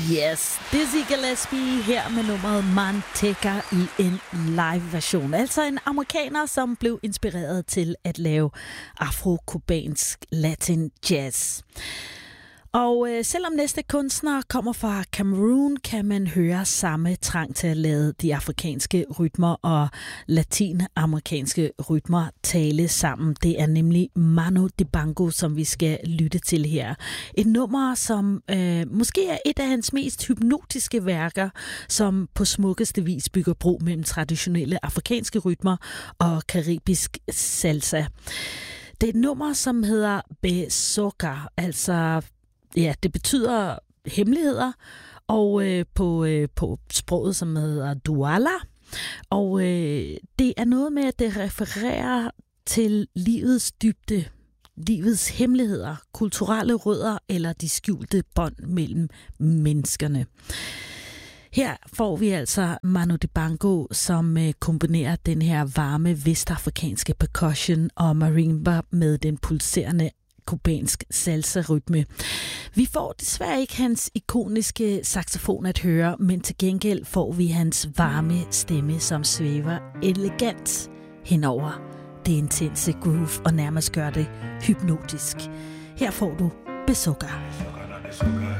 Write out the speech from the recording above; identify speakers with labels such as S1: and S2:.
S1: Yes, Dizzy Gillespie her med nummeret Manteca i en live-version. Altså en amerikaner, som blev inspireret til at lave afro-kubansk latin jazz. Og selvom næste kunstner kommer fra Cameroon, kan man høre samme trang til at lade de afrikanske rytmer og latinamerikanske rytmer tale sammen. Det er nemlig Manu Dibango, som vi skal lytte til her. Et nummer, som måske er et af hans mest hypnotiske værker, som på smukkeste vis bygger bro mellem traditionelle afrikanske rytmer og karibisk salsa. Det er et nummer, som hedder Besoka, altså ja, det betyder hemmeligheder, og på sproget, som hedder Douala. Og det er noget med, at det refererer til livets dybde, livets hemmeligheder, kulturelle rødder eller de skjulte bånd mellem menneskerne. Her får vi altså Manu Dibango, som kombinerer den her varme vestafrikanske percussion og marimba med den pulserende kubansk salsa-rytme. Vi får desværre ikke hans ikoniske saxofon at høre, men til gengæld får vi hans varme stemme, som svæver elegant henover det intense groove og nærmest gør det hypnotisk. Her får du Besoka.